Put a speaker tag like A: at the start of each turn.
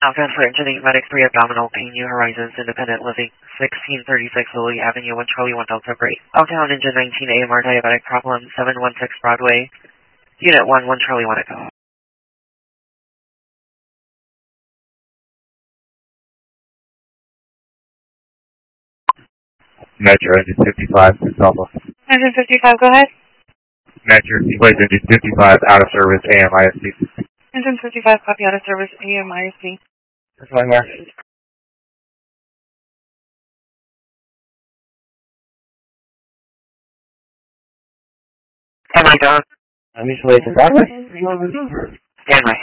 A: Outbound for engine 8, medic 3, abdominal pain, New Horizons, independent living, 1636 Lily Avenue, 1 Charlie 1 Delta Break. Outbound engine 19, AMR diabetic problem, 716 Broadway, unit 1, 1 Charlie 1 Echo.
B: Metro engine 55, Ms. Alpha.
C: Engine 55, go ahead.
B: Metro, Seaplanes engine 55, out of service, AM ISC.
C: Engine 55, copy out of service, AM ISC.
B: That's fine, Mark.
A: Am I done?
B: I'm usually at the Broadway. What do you want to do?
A: Stand by.